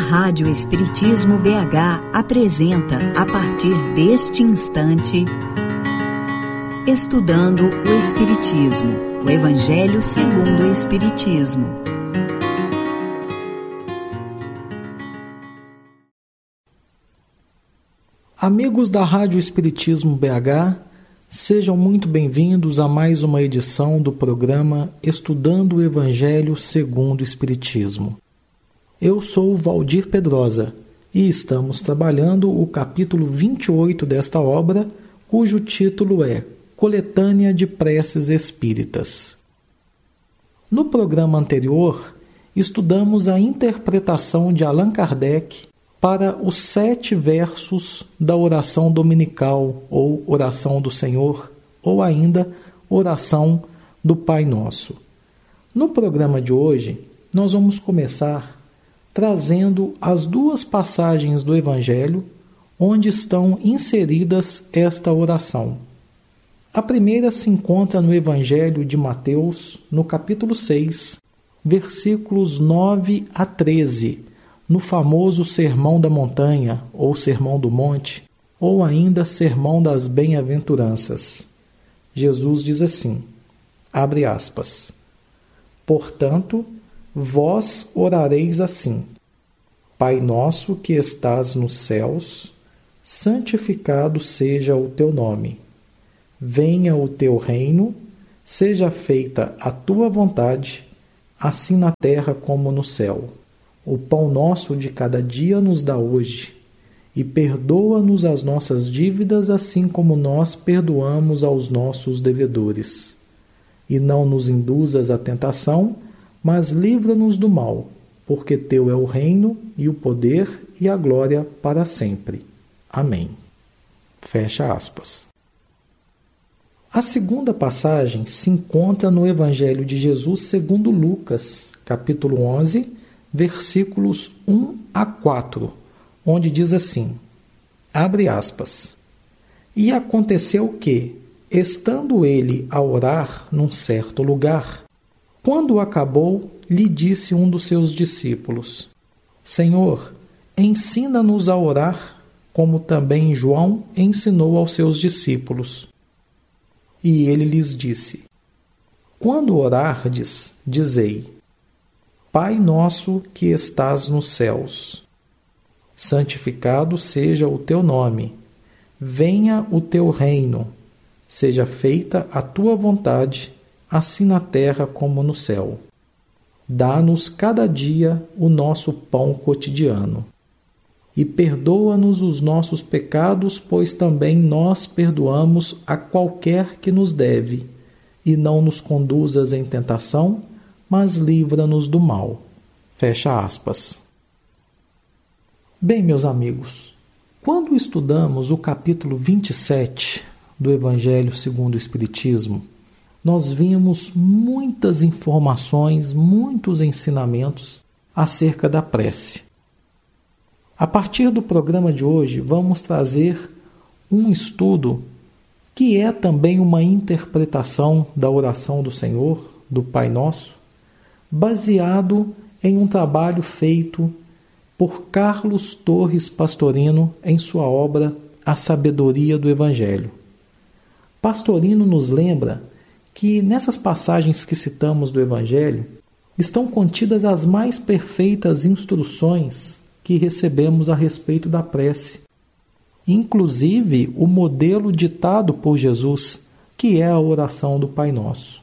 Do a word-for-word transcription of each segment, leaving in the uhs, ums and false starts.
Rádio Espiritismo B H apresenta, a partir deste instante, Estudando o Espiritismo, o Evangelho segundo o Espiritismo. Amigos da Rádio Espiritismo B H, sejam muito bem-vindos a mais uma edição do programa Estudando o Evangelho segundo o Espiritismo. Eu sou Valdir Pedrosa e estamos trabalhando o capítulo vinte e oito desta obra, cujo título é Coletânea de Preces Espíritas. No programa anterior, estudamos a interpretação de Allan Kardec para os sete versos da oração dominical, ou oração do Senhor, ou ainda oração do Pai Nosso. No programa de hoje, nós vamos começar trazendo as duas passagens do Evangelho onde estão inseridas esta oração. A primeira se encontra no Evangelho de Mateus, no capítulo seis, versículos nove a treze, no famoso Sermão da Montanha, ou Sermão do Monte, ou ainda Sermão das Bem-aventuranças. Jesus diz assim, abre aspas, portanto, vós orareis assim, Pai nosso que estás nos céus, santificado seja o teu nome. Venha o teu reino, seja feita a tua vontade, assim na terra como no céu. O pão nosso de cada dia nos dá hoje, e perdoa-nos as nossas dívidas, assim como nós perdoamos aos nossos devedores. E não nos induzas à tentação, mas livra-nos do mal, porque teu é o reino, e o poder, e a glória para sempre. Amém. Fecha aspas. A segunda passagem se encontra no Evangelho de Jesus segundo Lucas, capítulo onze, versículos um a quatro, onde diz assim, abre aspas, e aconteceu que, estando ele a orar num certo lugar, quando acabou, lhe disse um dos seus discípulos, Senhor, ensina-nos a orar, como também João ensinou aos seus discípulos. E ele lhes disse, quando orardes, dizei, Pai nosso que estás nos céus, santificado seja o teu nome, venha o teu reino, seja feita a tua vontade, assim na terra como no céu. Dá-nos cada dia o nosso pão cotidiano. E perdoa-nos os nossos pecados, pois também nós perdoamos a qualquer que nos deve. E não nos conduzas em tentação, mas livra-nos do mal. Fecha aspas. Bem, meus amigos, quando estudamos o capítulo vinte e sete do Evangelho segundo o Espiritismo, nós vimos muitas informações, muitos ensinamentos acerca da prece. A partir do programa de hoje, vamos trazer um estudo que é também uma interpretação da oração do Senhor, do Pai Nosso, baseado em um trabalho feito por Carlos Torres Pastorino em sua obra A Sabedoria do Evangelho. Pastorino nos lembra que nessas passagens que citamos do Evangelho estão contidas as mais perfeitas instruções que recebemos a respeito da prece, inclusive o modelo ditado por Jesus, que é a oração do Pai Nosso.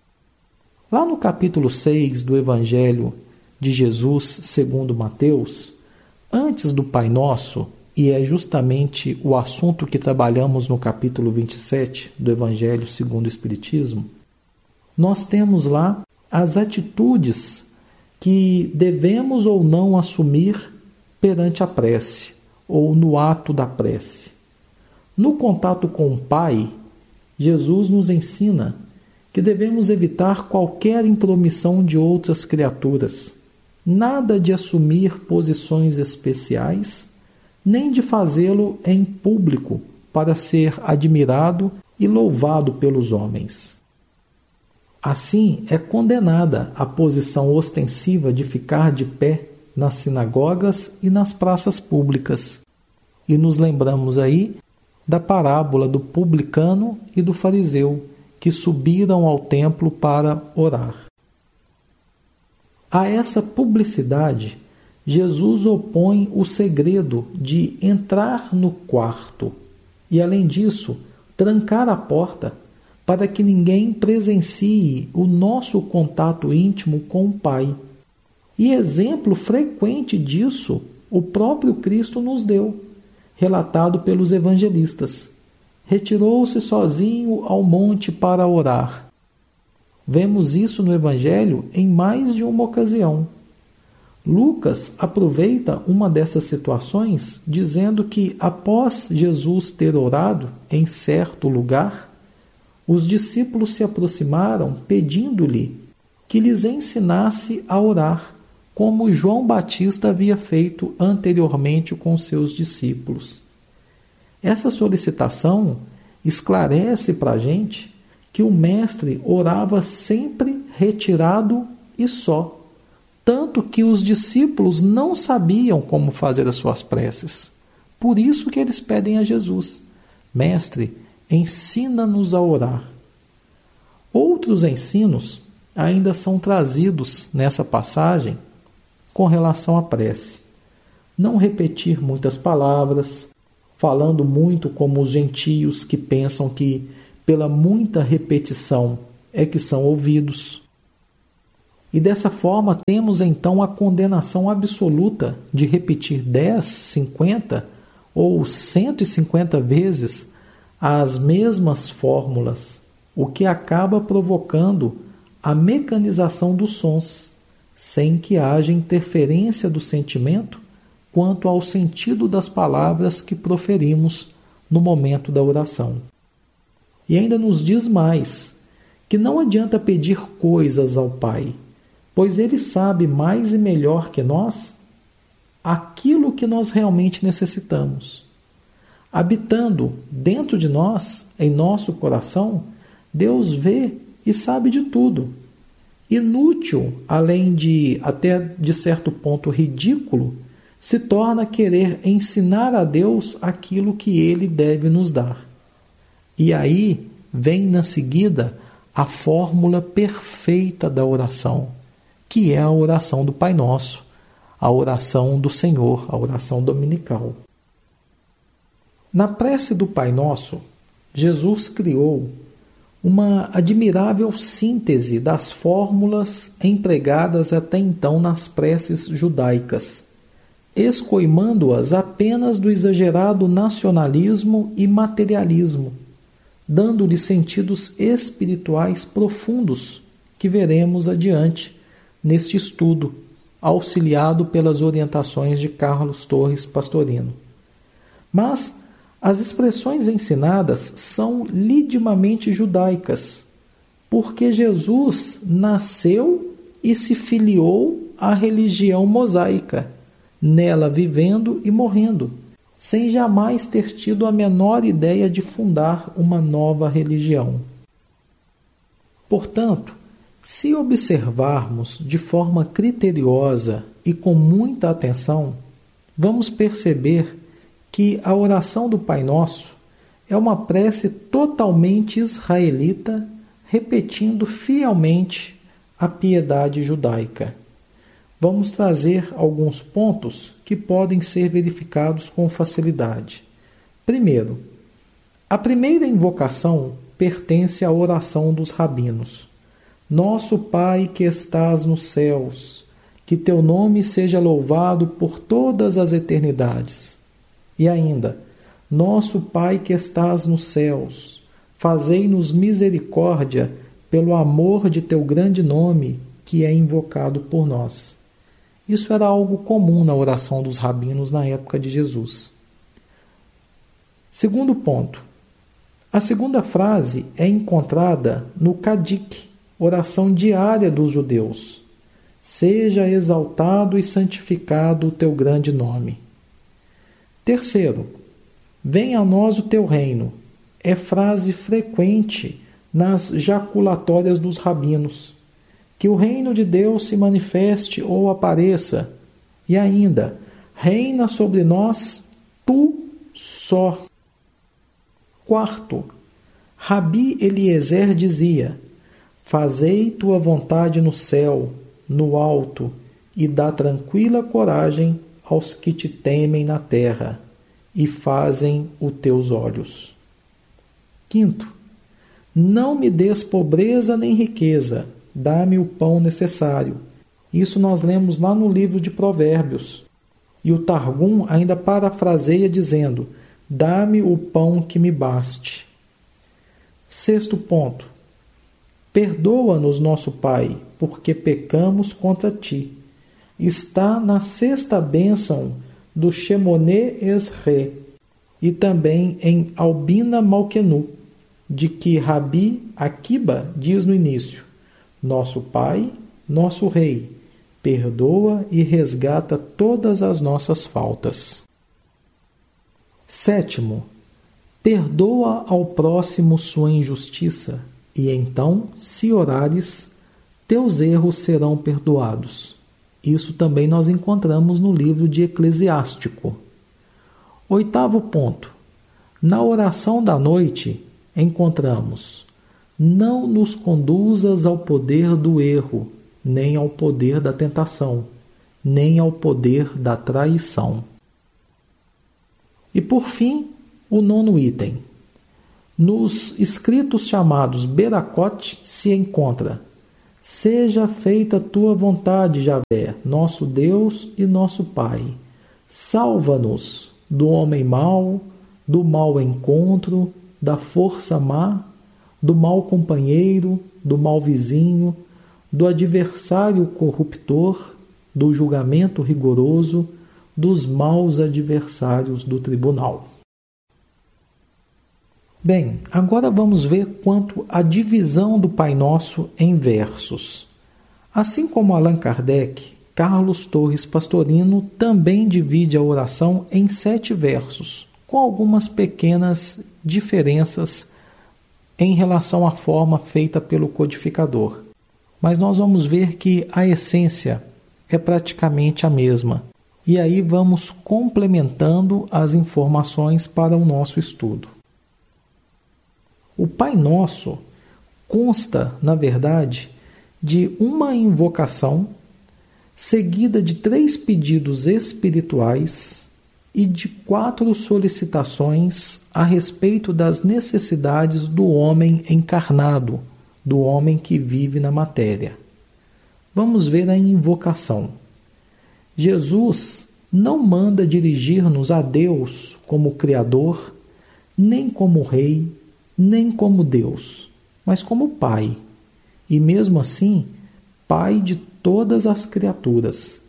Lá no capítulo seis do Evangelho de Jesus segundo Mateus, antes do Pai Nosso, e é justamente o assunto que trabalhamos no capítulo vinte e sete do Evangelho segundo o Espiritismo, nós temos lá as atitudes que devemos ou não assumir perante a prece, ou no ato da prece. No contato com o Pai, Jesus nos ensina que devemos evitar qualquer intromissão de outras criaturas, nada de assumir posições especiais, nem de fazê-lo em público para ser admirado e louvado pelos homens. Assim, é condenada a posição ostensiva de ficar de pé nas sinagogas e nas praças públicas. E nos lembramos aí da parábola do publicano e do fariseu, que subiram ao templo para orar. A essa publicidade, Jesus opõe o segredo de entrar no quarto e, além disso, trancar a porta para que ninguém presencie o nosso contato íntimo com o Pai. E exemplo frequente disso o próprio Cristo nos deu, relatado pelos evangelistas. Retirou-se sozinho ao monte para orar. Vemos isso no Evangelho em mais de uma ocasião. Lucas aproveita uma dessas situações dizendo que, após Jesus ter orado em certo lugar, os discípulos se aproximaram pedindo-lhe que lhes ensinasse a orar, como João Batista havia feito anteriormente com seus discípulos. Essa solicitação esclarece para a gente que o Mestre orava sempre retirado e só, tanto que os discípulos não sabiam como fazer as suas preces. Por isso que eles pedem a Jesus: Mestre, ensina-nos a orar. Outros ensinos ainda são trazidos nessa passagem com relação à prece. Não repetir muitas palavras, falando muito como os gentios que pensam que pela muita repetição é que são ouvidos. E dessa forma temos então a condenação absoluta de repetir dez, cinquenta ou cento e cinquenta vezes as mesmas fórmulas, o que acaba provocando a mecanização dos sons, sem que haja interferência do sentimento quanto ao sentido das palavras que proferimos no momento da oração. E ainda nos diz mais, que não adianta pedir coisas ao Pai, pois Ele sabe mais e melhor que nós aquilo que nós realmente necessitamos. Habitando dentro de nós, em nosso coração, Deus vê e sabe de tudo. Inútil, além de até de certo ponto ridículo, se torna querer ensinar a Deus aquilo que Ele deve nos dar. E aí vem na seguida a fórmula perfeita da oração, que é a oração do Pai Nosso, a oração do Senhor, a oração dominical. Na prece do Pai Nosso, Jesus criou uma admirável síntese das fórmulas empregadas até então nas preces judaicas, escoimando-as apenas do exagerado nacionalismo e materialismo, dando-lhe sentidos espirituais profundos que veremos adiante neste estudo, auxiliado pelas orientações de Carlos Torres Pastorino. Mas as expressões ensinadas são lidimamente judaicas, porque Jesus nasceu e se filiou à religião mosaica, nela vivendo e morrendo, sem jamais ter tido a menor ideia de fundar uma nova religião. Portanto, se observarmos de forma criteriosa e com muita atenção, vamos perceber que a oração do Pai Nosso é uma prece totalmente israelita, repetindo fielmente a piedade judaica. Vamos trazer alguns pontos que podem ser verificados com facilidade. Primeiro, a primeira invocação pertence à oração dos rabinos. Nosso Pai que estás nos céus, que teu nome seja louvado por todas as eternidades. E ainda, nosso Pai que estás nos céus, fazei-nos misericórdia pelo amor de teu grande nome, que é invocado por nós. Isso era algo comum na oração dos rabinos na época de Jesus. Segundo ponto. A segunda frase é encontrada no Kadik, oração diária dos judeus. Seja exaltado e santificado o teu grande nome. Terceiro, venha a nós o teu reino. É frase frequente nas jaculatórias dos rabinos. Que o reino de Deus se manifeste ou apareça. E ainda, reina sobre nós tu só. Quarto, Rabi Eliezer dizia: fazei tua vontade no céu, no alto, e dá tranquila coragem aos que te temem na terra e fazem os teus olhos. Quinto, não me des pobreza nem riqueza, dá-me o pão necessário. Isso nós lemos lá no livro de Provérbios. E o Targum ainda parafraseia dizendo: dá-me o pão que me baste. Sexto ponto, perdoa-nos, nosso Pai, porque pecamos contra ti. Está na sexta bênção do Shemoneh Esrei e também em Albina Malkenu, de que Rabi Akiba diz no início: nosso Pai, nosso Rei, perdoa e resgata todas as nossas faltas. Sétimo, perdoa ao próximo sua injustiça, e então, se orares, teus erros serão perdoados. Isso também nós encontramos no livro de Eclesiástico. Oitavo ponto. Na oração da noite, encontramos: não nos conduzas ao poder do erro, nem ao poder da tentação, nem ao poder da traição. E por fim, o nono item. Nos escritos chamados Beracot se encontra: seja feita tua vontade, Javé, nosso Deus e nosso Pai. Salva-nos do homem mau, do mau encontro, da força má, do mau companheiro, do mau vizinho, do adversário corruptor, do julgamento rigoroso, dos maus adversários do tribunal. Bem, agora vamos ver quanto à divisão do Pai Nosso em versos. Assim como Allan Kardec, Carlos Torres Pastorino também divide a oração em sete versos, com algumas pequenas diferenças em relação à forma feita pelo codificador. Mas nós vamos ver que a essência é praticamente a mesma. E aí vamos complementando as informações para o nosso estudo. O Pai Nosso consta, na verdade, de uma invocação seguida de três pedidos espirituais e de quatro solicitações a respeito das necessidades do homem encarnado, do homem que vive na matéria. Vamos ver a invocação. Jesus não manda dirigir-nos a Deus como Criador, nem como Rei, nem como Deus, mas como Pai, e mesmo assim, Pai de todas as criaturas.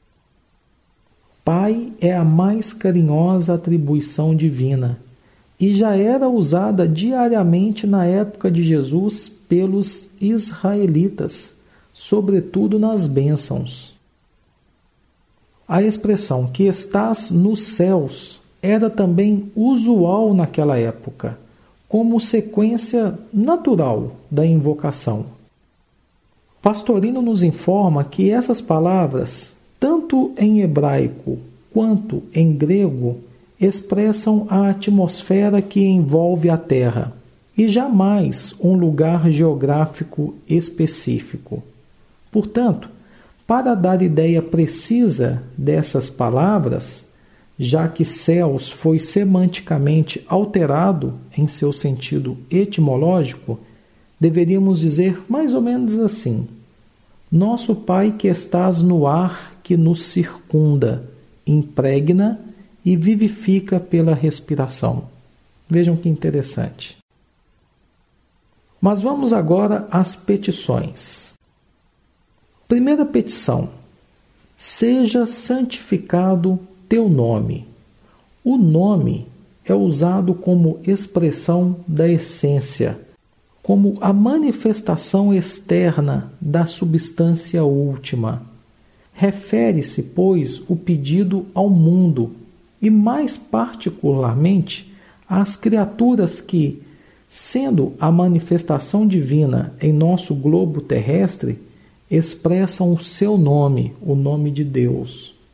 Pai é a mais carinhosa atribuição divina e já era usada diariamente na época de Jesus pelos israelitas, sobretudo nas bênçãos. A expressão que estás nos céus era também usual naquela época, como sequência natural da invocação. Pastorino nos informa que essas palavras, tanto em hebraico quanto em grego, expressam a atmosfera que envolve a Terra e jamais um lugar geográfico específico. Portanto, para dar ideia precisa dessas palavras, já que céus foi semanticamente alterado em seu sentido etimológico, deveríamos dizer mais ou menos assim: nosso Pai que estás no ar que nos circunda, impregna e vivifica pela respiração. Vejam que interessante. Mas vamos agora às petições. Primeira petição: seja santificado teu nome. O nome é usado como expressão da essência, como a manifestação externa da substância última. Refere-se, pois, o pedido ao mundo, e mais particularmente às criaturas que, sendo a manifestação divina em nosso globo terrestre, expressam o seu nome, o nome de Deus.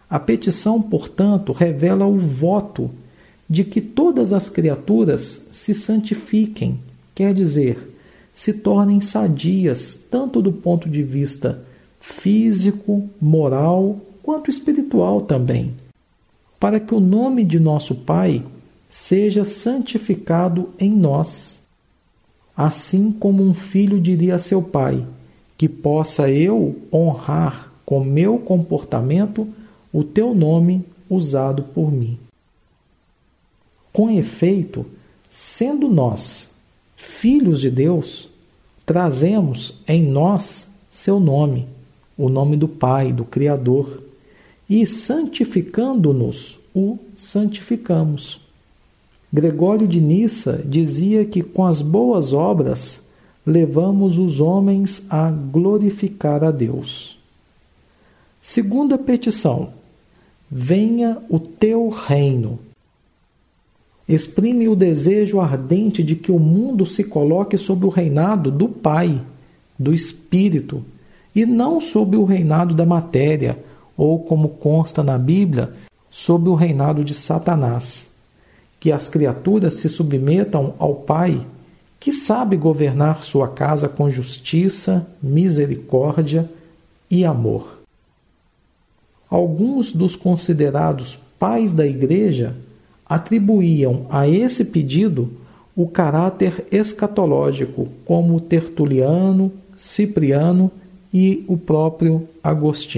A petição, portanto, revela o voto de que todas as criaturas se santifiquem, quer dizer, se tornem sadias, tanto do ponto de vista físico, moral, quanto espiritual também, para que o nome de nosso Pai seja santificado em nós. Assim como um filho diria a seu pai, que possa eu honrar com meu comportamento o teu nome usado por mim. Com efeito, sendo nós filhos de Deus, trazemos em nós seu nome, o nome do Pai, do Criador, e santificando-nos, o santificamos. Gregório de Nissa dizia que com as boas obras levamos os homens a glorificar a Deus. Segunda petição: venha o teu reino. Exprime o desejo ardente de que o mundo se coloque sob o reinado do Pai, do Espírito, e não sob o reinado da matéria, ou, como consta na Bíblia, sob o reinado de Satanás. Que as criaturas se submetam ao Pai, que sabe governar sua casa com justiça, misericórdia e amor. Alguns dos considerados pais da Igreja atribuíam a esse pedido o caráter escatológico, como Tertuliano, Cipriano e o próprio Agostinho.